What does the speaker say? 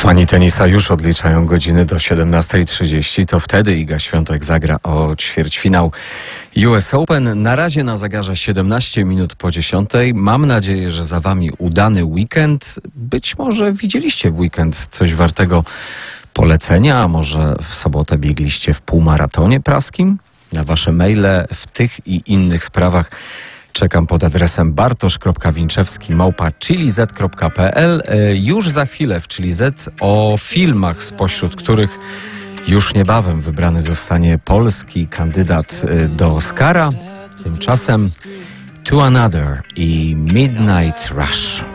Fani tenisa już odliczają godziny do 17:30. To wtedy Iga Świątek zagra o ćwierćfinał US Open. Na razie na zegarze 17 minut po 10:00. Mam nadzieję, że za wami udany weekend. Być może widzieliście w weekend coś wartego polecenia, a może w sobotę biegliście w półmaratonie praskim? Na wasze maile w tych i innych sprawach czekam pod adresem bartosz.winczewski@chiliz.pl. Już za chwilę w Chiliz o filmach, spośród których już niebawem wybrany zostanie polski kandydat do Oscara. Tymczasem To Another i Midnight Rush.